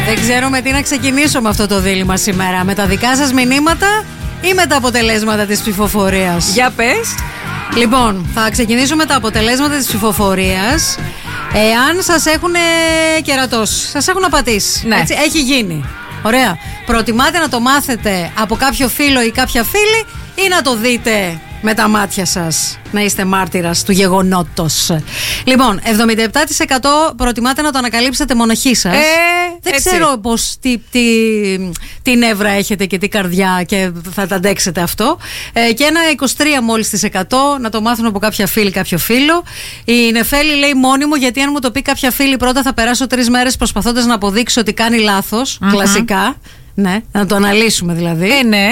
Δεν ξέρω με τι να ξεκινήσω με αυτό το δίλημμα σήμερα. Με τα δικά σας μηνύματα ή με τα αποτελέσματα της ψηφοφορίας? Για πες. Λοιπόν, θα ξεκινήσω με τα αποτελέσματα της ψηφοφορίας. Εάν σας έχουν κερατώσει, σας έχουν απατήσει. Ναι. Έτσι, έχει γίνει. Ωραία. Προτιμάτε να το μάθετε από κάποιο φίλο ή κάποια φίλη ή να το δείτε με τα μάτια σας, να είστε μάρτυρας του γεγονότος? Λοιπόν, 77% προτιμάτε να το ανακαλύψετε μοναχοί σας. Δεν έτσι. ξέρω πώς, τι νεύρα έχετε και τι καρδιά και θα τα αντέξετε αυτό. Και ένα 23% μόλις της 100 να το μάθουν από κάποια φίλη, κάποιο φίλο. Η Νεφέλη λέει μόνιμο, γιατί αν μου το πει κάποια φίλη πρώτα θα περάσω 3 μέρες προσπαθώντας να αποδείξω ότι κάνει λάθος. Κλασικά. Ναι, να το αναλύσουμε δηλαδή. Ναι.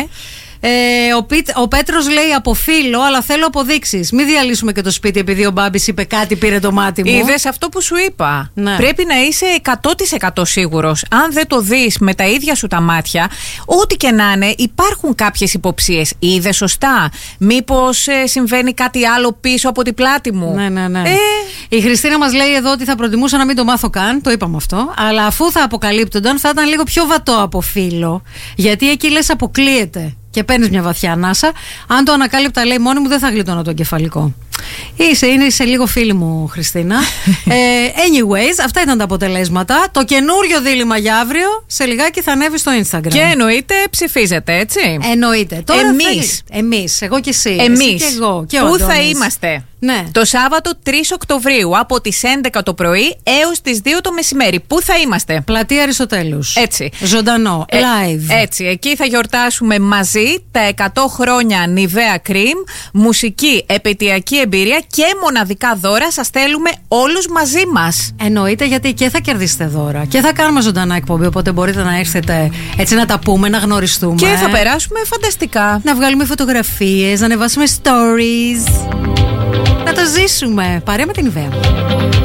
Ο Πέτρος λέει από φίλο, αλλά θέλω αποδείξεις. Μην διαλύσουμε και το σπίτι επειδή ο Μπάμπης είπε κάτι, πήρε το μάτι μου. Είδες αυτό που σου είπα. Ναι. Πρέπει να είσαι 100% σίγουρος. Αν δεν το δεις με τα ίδια σου τα μάτια, ό,τι και να είναι, υπάρχουν κάποιες υποψίες. Είδες σωστά? Μήπως συμβαίνει κάτι άλλο πίσω από την πλάτη μου? Ναι. Η Χριστίνα μας λέει εδώ ότι θα προτιμούσα να μην το μάθω καν. Το είπαμε αυτό. Αλλά αφού θα αποκαλύπτονταν, θα ήταν λίγο πιο βατό από φίλο. Γιατί εκεί λες αποκλείεται και παίρνεις μια βαθιά ανάσα. Αν το ανακάλυπτα, λέει, μόνη μου, δεν θα γλιτώνω το εγκεφαλικό. Είσαι λίγο φίλη μου, Χριστίνα. Anyways, αυτά ήταν τα αποτελέσματα. Το καινούριο δίλημμα για αύριο σε λιγάκι θα ανέβει στο Instagram. Και εννοείται ψηφίζετε, έτσι. Εννοείται. Τώρα εμείς, εγώ και εσύ. Εσύ και εγώ. Και πού θα είμαστε? Ναι. Το Σάββατο 3 Οκτωβρίου από τις 11 το πρωί έως τις 2 το μεσημέρι. Πού θα είμαστε? Πλατεία Αριστοτέλους. Έτσι. Ζωντανό. Live. Έτσι. Εκεί θα γιορτάσουμε μαζί τα 100 χρόνια Nivea Cream, μουσική, επαιτειακή εμπειρία και μοναδικά δώρα. Σας θέλουμε όλους μαζί μας. Εννοείται, γιατί και θα κερδίσετε δώρα και θα κάνουμε ζωντανά εκπομπή. Οπότε μπορείτε να έρθετε έτσι να τα πούμε, να γνωριστούμε. Και θα περάσουμε φανταστικά. Να βγάλουμε φωτογραφίες, να ανεβάσουμε stories. Να το ζήσουμε παρέα με την Nivea.